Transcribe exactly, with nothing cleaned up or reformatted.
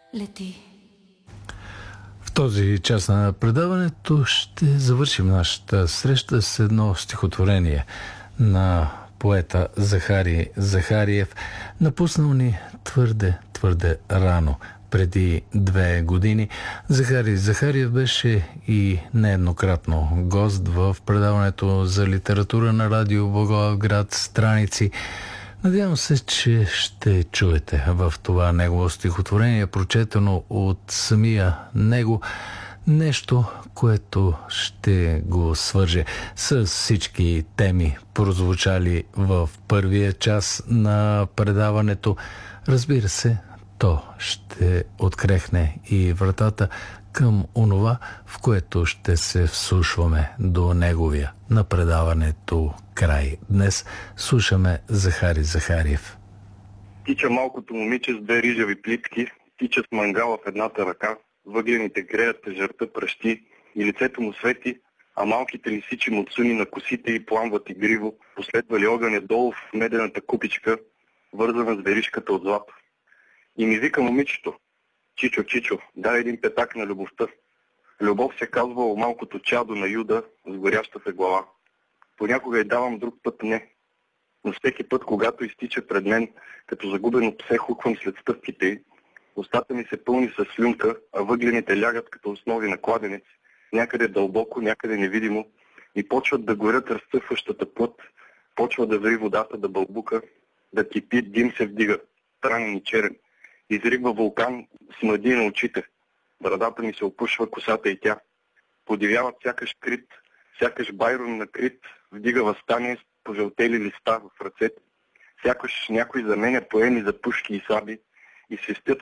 лети. В този час на предаването ще завършим нашата среща с едно стихотворение на поета Захари Захариев, напуснал ни твърде, твърде рано, преди две години. Захари Захариев беше и нееднократно гост в предаването за литература на радио Благоевград Страници. Надявам се, че ще чуете в това негово стихотворение, прочетено от самия него, нещо, което ще го свърже с всички теми, прозвучали в първия час на предаването. Разбира се, то ще открехне и вратата към онова, в което ще се всушваме до неговия на предаването край. Днес слушаме Захари Захариев. Тича малкото момиче с две рижави плитки, тича с мангала в едната ръка, въглените греят тежърта пръщи и лицето му свети, а малките лисичи муцуни на косите и пламват игриво, последвали огъня долу в медената купичка, вързана с веришката от злато. И ми вика момичето: Чичо, Чичо, дай един петак на любовта. Любов се казвало малкото чадо на Юда с горящата глава. Понякога й давам, друг път не. Но всеки път, когато изтича пред мен, като загубено псе хуквам след стъпките й, устата ми се пълни със слюнка, а въглените лягат като основи на кладенец, някъде дълбоко, някъде невидимо, и почват да горят разцъфващата плът, почва да ври водата, да бълбука, да кипи, дим се вдига, странен и черен. Изригва вулкан с мъди на очите. Брадата ми се опушва, косата и тя. Подивяват сякаш крит, сякаш Байрон на крит, вдига въстание с пожълтели листа в ръцете. Сякаш някой заменя поеми за пушки и саби и свистят